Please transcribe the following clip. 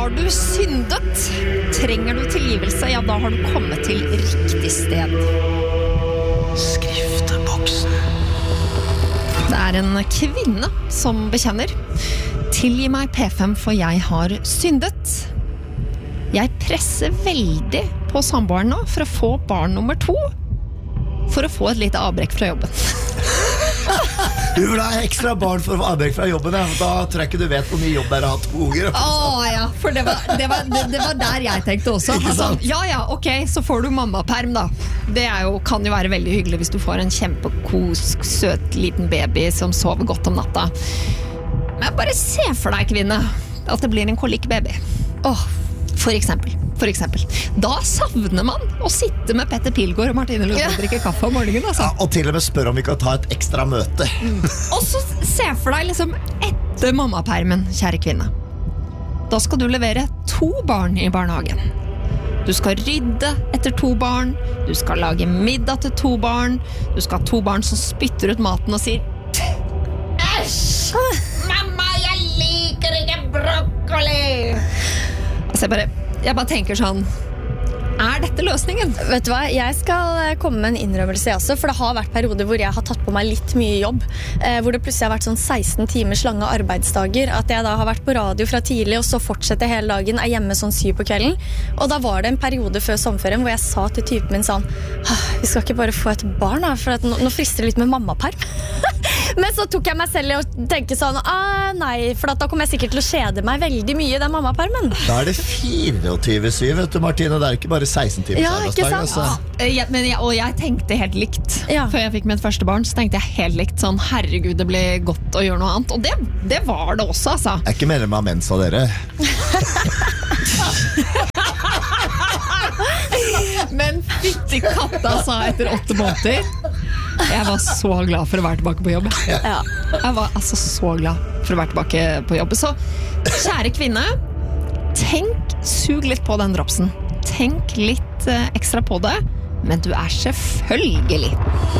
Har du syndet? Trenger du tilgivelse? Ja, da har du kommet til riktig sted. Skrifteboksen. Det en kvinne som bekjenner. Tilgi meg P5, for jeg har syndet. Jeg presser veldig på samboeren nå for å få barn nummer 2. For å få et lite avbrekk fra jobben. Du vil ha ekstra barn for å få avbrekk fra jobben, ja. Da tror jeg ikke du vet hvor mye jobb det å ha 2 unger. Ja, for det var der jeg tenkte også. Altså, ja, ok, så får du mammaperm da. Det kan jo være veldig hyggelig hvis du får en kjempekosk, søt liten baby som sover godt om natta. Men bare se for deg, kvinne, at det blir en kolikkbaby. For eksempel. Da savner man å sitte med Petter Pilgaard og Martine Lund og drikke kaffe om morgenen, altså. Ja, og til og med spør om vi kan ta et ekstra møte. Og så se for deg liksom etter mammapermen, kjære kvinne. Da skal du levere 2 barn i barnehagen. Du skal rydde etter 2 barn, du skal lage middag til 2 barn, du skal ha 2 barn som spytter ut maten og sier «Æsj! Mamma, jeg liker ikke brokkoli!» Altså jeg bare tenker sånn, dette løsningen? Vet du hva, jeg skal komme med en innrømmelse også, for det har vært perioder hvor jeg har tatt på meg litt mye jobb, hvor det plutselig har vært sånn 16 timers lange arbeidsdager, at jeg da har vært på radio fra tidlig, og så fortsetter hele dagen, hjemme sånn 7 på kvelden, og da var det en periode før sommerferien hvor jeg sa til typen min sånn, vi skal ikke bare få et barn da, for at nå frister det litt med mammaperm. Men så tok jeg meg selv i å tenke sånn, nei, for da kommer jeg sikkert til å kjede meg veldig mye i den mammapermen. Da det 24/7, vet du, Martine, det ikke bare 16 timers arbeidsdag. Altså. Og jeg tenkte helt likt. Før jeg fikk mitt første barn, så tenkte jeg helt likt sånn, herregud, det blir godt å gjøre noe annet. Og det var det også, altså. Jeg ikke medlem av Mensa, dere. Men fytti katta, sa etter 8 måneder. Jeg var så glad for å være tilbake på jobb. Jeg var altså så glad for å være tilbake på jobb. Så kjære kvinne, sug litt på den dropsen. Tenk litt ekstra på det, men du selvfølgelig